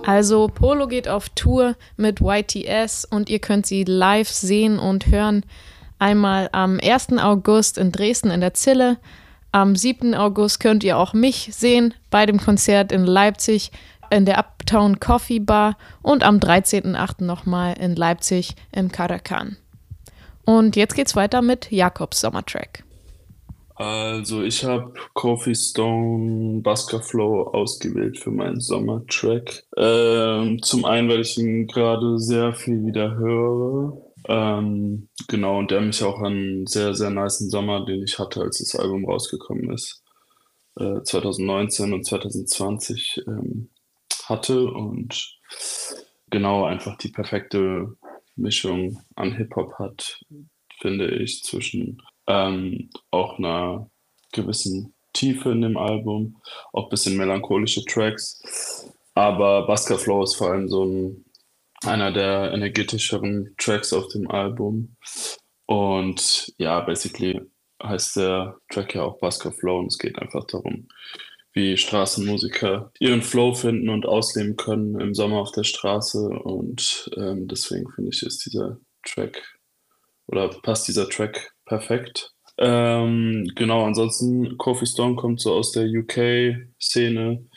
Also Polo geht auf Tour mit YTS und ihr könnt sie live sehen und hören. Einmal am 1. August in Dresden in der Zille. Am 7. August könnt ihr auch mich sehen bei dem Konzert in Leipzig in der Uptown Coffee Bar und am 13.8. nochmal in Leipzig im Karakan. Und jetzt geht's weiter mit Jakobs Sommertrack. Also ich habe Coffee Stone Busker Flow ausgewählt für meinen Sommertrack. Zum einen, weil ich ihn gerade sehr viel wieder höre. Genau, und der mich auch an einen sehr, sehr nicen Sommer, den ich hatte, als das Album rausgekommen ist, 2019 und 2020 hatte. Und genau, einfach die perfekte Mischung an Hip-Hop hat, finde ich, zwischen auch einer gewissen Tiefe in dem Album, auch ein bisschen melancholische Tracks. Aber Busker Flow ist vor allem einer der energetischeren Tracks auf dem Album. Und ja, basically heißt der Track ja auch Busker Flow und es geht einfach darum, wie Straßenmusiker ihren Flow finden und ausleben können im Sommer auf der Straße. Und deswegen finde ich, ist dieser Track oder passt dieser Track perfekt. Genau, ansonsten Kofi Stone kommt so aus der UK-Szene,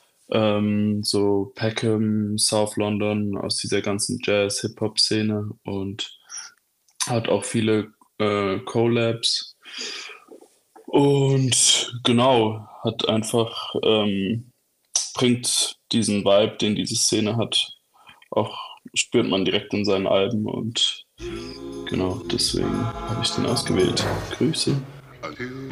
so Peckham, South London, aus dieser ganzen Jazz-Hip-Hop-Szene und hat auch viele Collabs und genau, hat einfach, bringt diesen Vibe, den diese Szene hat, auch spürt man direkt in seinen Alben und genau, deswegen habe ich den ausgewählt. Grüße.